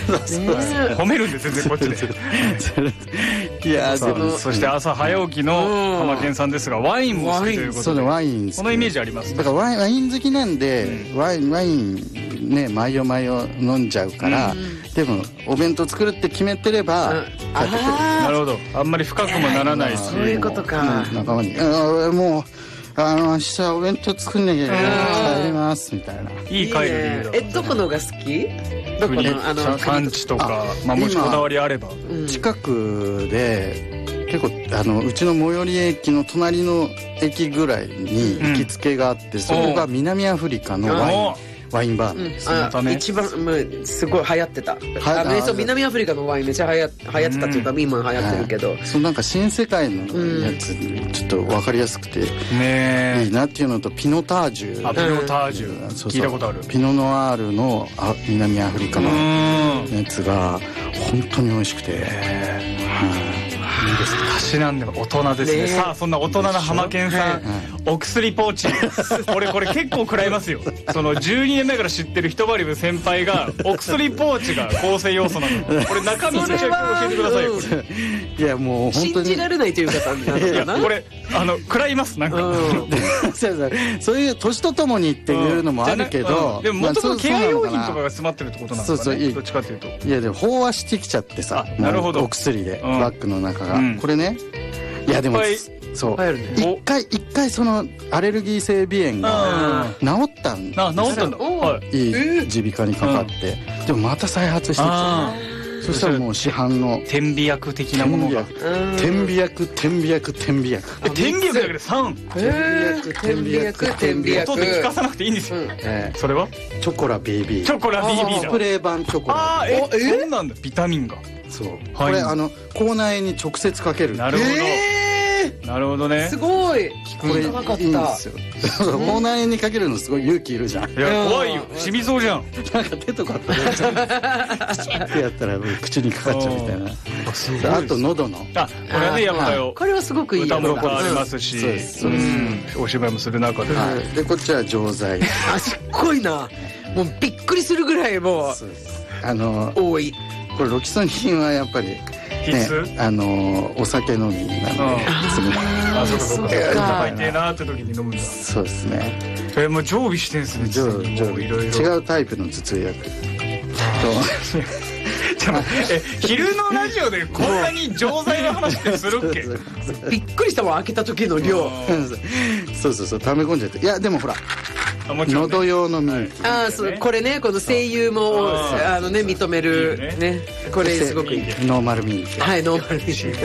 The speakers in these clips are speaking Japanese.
褒めるんですよ全然こっちで。 いやでもそして朝早起きの浜健さんですが、ワインも好きということで。 そうね、ワイン好き。 このイメージありますね。 だからワイン好きなんで、ワインね、毎夜飲んじゃうから、でもお弁当作るって決めてれば、 なるほど、あんまり深くもならないし、 そういうことか。 仲間にもう明日お弁当作んなきゃいけない、帰りますみたいな。 いい帰る理由だ。 どこのが好き？どこの産地とか、もしこだわりあれば。 近くで結構うちの最寄り駅の隣の駅ぐらいに行きつけがあって、そこが南アフリカのワインバー。 一番すごい流行ってた。南アフリカのワインめっちゃ流行ってたっていうか、今流行ってるけど、 そうなんか新世界のやつちょっと分かりやすくていいなっていうのと、ピノタージュ。 ピノタージュ聞いたことある。 ピノノワールの南アフリカのやつが本当に美味しくて、いいですね。 たしなんでも大人ですね。さあ、そんな大人な浜健さん、お薬ポーチ。俺これ結構食らいますよ。その12年前から知ってる一バリブ先輩が、お薬ポーチが構成要素なの。これ中身めちゃくちゃ教えてくださいよ。 いやもう本当に信じられないというかさ、 いやこれ食らいますなんか。 そういう年とともにっていうのもあるけど、 でも元々ケア用品とかが詰まってるってことなんですかね。どっちかというと。 いやでも飽和してきちゃってさ、 なるほど、 お薬でバッグの中がこれね。いやでもそう一回そのアレルギー性鼻炎が治ったんだ。いい耳鼻科にかかって、でもまた再発してきた。そしたらもう市販の点鼻薬的なものが、 点鼻薬点鼻薬点鼻薬だけで3。 点鼻薬音で聞かさなくていいんですよ。それはチョコラ BB チョコラ BB だ。 スプレー版チョコラ。 そうなんだ。ビタミンが。 そうこれ口内に直接かける。 なるほどなるほどね。 すごい。 これいいんですよ。口内にかけるのすごい勇気いるじゃん。 いや怖いよ。染みそうじゃん。 なんか手とかってやったら口にかかっちゃうみたいな。あと喉の。 これはね、やっぱりこれはすごくいい。 歌もありますし、お芝居もする中で。 でこっちは錠剤。 すっごいな。もうびっくりするぐらいもう多い。 これロキソニンはやっぱりお酒飲みなので、 そうか高いてえなって時に飲むんだ。 そうですね。 もう常備してんすね。 違うタイプの頭痛薬昼のラジオでこんなに錠剤の話ってするっけ。 びっくりしたわ、開けた時の量。 そう溜め込んじゃって。いやでもほら喉用のミンティ。 そうこれね、この声優も認めるね。これすごくいい。 ノーマルミンティ。 はい、ノーマルミンテ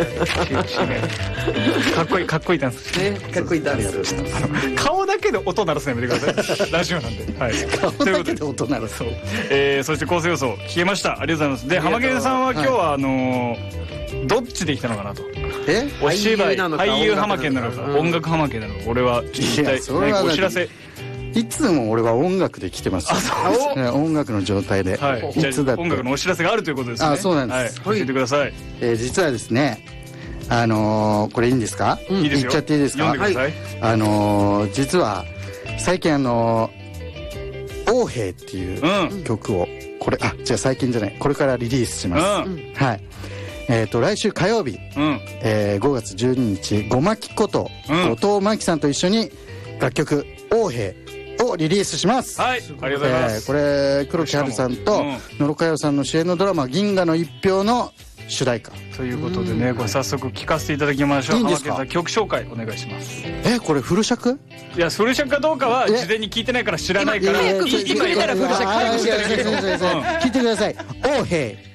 ィ。かっこいいダンスね。かっこいいダンス。 顔だけで音鳴らすのやめてください。ラジオなんで。 顔だけで音鳴らす。 そして構成予想聞けました。ありがとうございます。で浜健さんは今日はどっちで来たのかなと。お芝居俳優浜健なのか音楽浜健なのか、俺は一体お知らせ。 いつも俺は音楽で来てます。音楽の状態で。 いつだって音楽のお知らせがあるということですね。 そうなんです。 教えてください。 実はですね、これいいんですか？ いいですよ。 言っちゃっていいですか？ 読んでください。 実は最近王兵っていう曲をじゃあ最近じゃない、これからリリースします。はい。来週火曜日5月12日、ごまきこと後藤真希さんと一緒に楽曲王兵をリリースします。 はい、ありがとうございます。 これ黒木華さんと野呂佳代さんの主演のドラマ銀河の一票の主題歌ということでね、これ早速聞かせていただきましょう。 いいんですか？ 浜健さん曲紹介お願いします。 これフル尺？ いやフル尺かどうかは事前に聞いてないから知らないから、 今言ったらフル尺早くして聞いてください。王兵